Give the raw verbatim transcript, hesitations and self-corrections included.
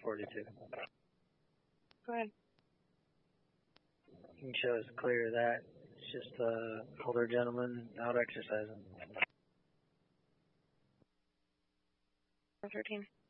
forty-two. Go ahead. You can show us clear of that. It's just a uh, older gentleman out exercising. thirteen.